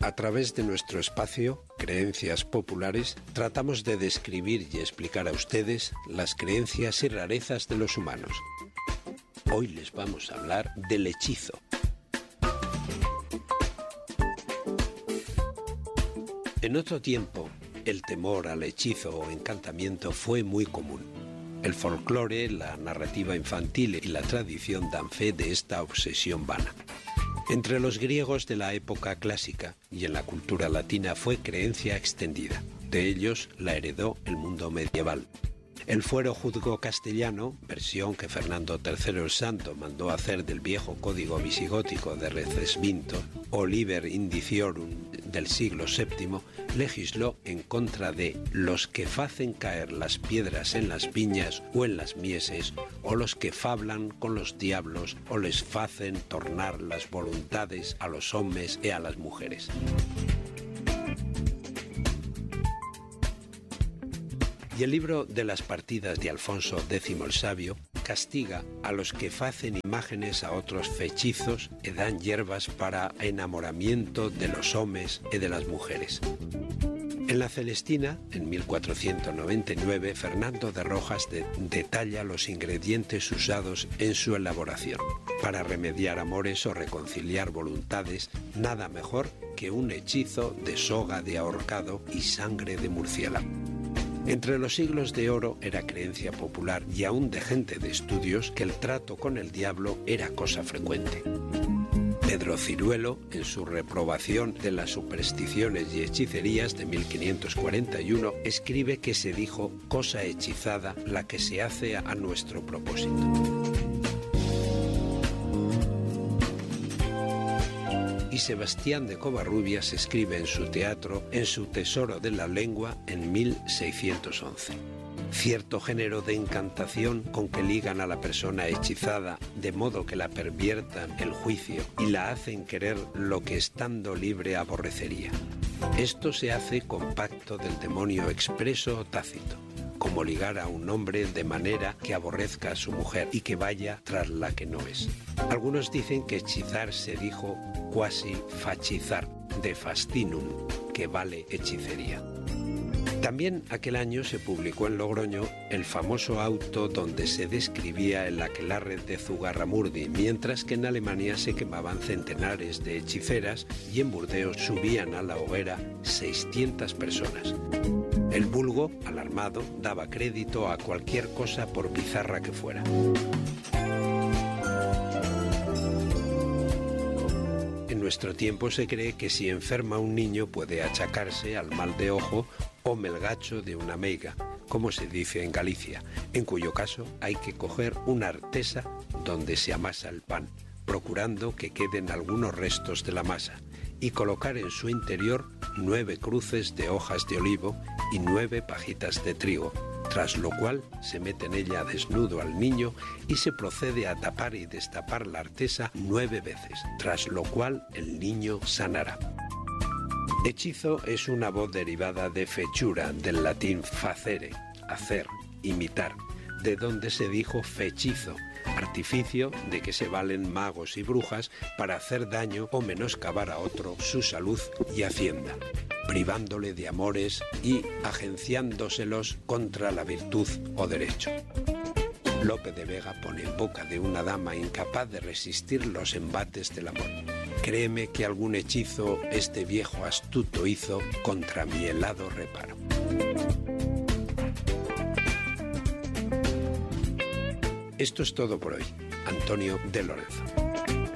A través de nuestro espacio, Creencias Populares, tratamos de describir y explicar a ustedes las creencias y rarezas de los humanos. Hoy les vamos a hablar del hechizo. En otro tiempo, el temor al hechizo o encantamiento fue muy común. El folclore, la narrativa infantil y la tradición dan fe de esta obsesión vana. Entre los griegos de la época clásica y en la cultura latina fue creencia extendida. De ellos la heredó el mundo medieval. El fuero judgo-castellano, versión que Fernando III el Santo mandó hacer del viejo código visigótico de Recesvinto, o Liber Indiciorum del siglo VII, legisló en contra de los que facen caer las piedras en las viñas o en las mieses, o los que fablan con los diablos o les facen tornar las voluntades a los hombres y a las mujeres. Y el libro de las partidas de Alfonso X el Sabio castiga a los que facen imágenes a otros fechizos e dan hierbas para enamoramiento de los hombres y de las mujeres. En la Celestina, en 1499, Fernando de Rojas detalla los ingredientes usados en su elaboración. Para remediar amores o reconciliar voluntades, nada mejor que un hechizo de soga de ahorcado y sangre de murciélago. Entre los siglos de oro era creencia popular y aún de gente de estudios que el trato con el diablo era cosa frecuente. Pedro Ciruelo, en su reprobación de las supersticiones y hechicerías de 1541, escribe que se dijo cosa hechizada la que se hace a nuestro propósito. Y Sebastián de Covarrubias escribe en su teatro, en su Tesoro de la Lengua, en 1611. Cierto género de encantación con que ligan a la persona hechizada, de modo que la perviertan el juicio y la hacen querer lo que estando libre aborrecería. Esto se hace con pacto del demonio expreso o tácito, como ligar a un hombre de manera que aborrezca a su mujer y que vaya tras la que no es. Algunos dicen que hechizar se dijo quasi fachizar, de fascinum, que vale hechicería. También aquel año se publicó en Logroño el famoso auto donde se describía el aquelarre de Zugarramurdi, mientras que en Alemania se quemaban centenares de hechiceras y en Burdeos subían a la hoguera 600 personas. El vulgo, alarmado, daba crédito a cualquier cosa por bizarra que fuera. En nuestro tiempo se cree que si enferma un niño puede achacarse al mal de ojo o melgacho de una meiga, como se dice en Galicia, en cuyo caso hay que coger una artesa donde se amasa el pan, procurando que queden algunos restos de la masa, y colocar en su interior 9 cruces de hojas de olivo y 9 pajitas de trigo, tras lo cual se mete en ella desnudo al niño y se procede a tapar y destapar la artesa 9 veces, tras lo cual el niño sanará. Hechizo es una voz derivada de fechura, del latín facere, hacer, imitar, de donde se dijo fechizo, artificio de que se valen magos y brujas para hacer daño o menoscabar a otro su salud y hacienda, privándole de amores y agenciándoselos contra la virtud o derecho. Lope de Vega pone en boca de una dama incapaz de resistir los embates del amor: créeme que algún hechizo este viejo astuto hizo contra mi helado reparo. Esto es todo por hoy. Antonio de Lorenzo.